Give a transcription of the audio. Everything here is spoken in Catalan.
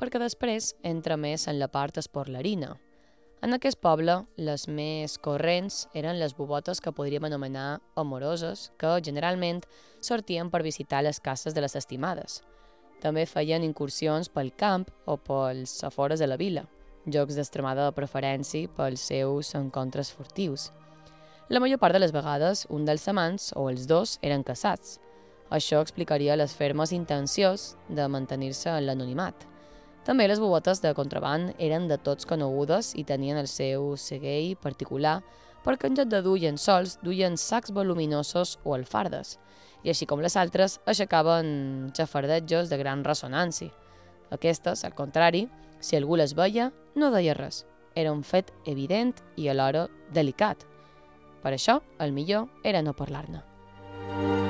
perquè després entra més en la part esportlerina. En aquest poble, les més corrents eren les bubotes que podríem anomenar amoroses, que generalment sortien per visitar les cases de les estimades. També feien incursions pel camp o pels afores de la vila, jocs d'extremada preferència pels seus encontres furtius. La major part de les vegades, un dels amants o els dos eren casats. Això explicaria les fermes intencions de mantenir-se en l'anonimat. També les bubotes de contraband eren de tots conegudes i tenien el seu seguell particular perquè en lloc de dur llençols duien sacs voluminosos o alfardes, i així com les altres aixecaven xafardejos de gran ressonància. Aquestes, al contrari, si algú les veia, no deia res. Era un fet evident i alhora delicat. Per això, el millor era no parlar-ne.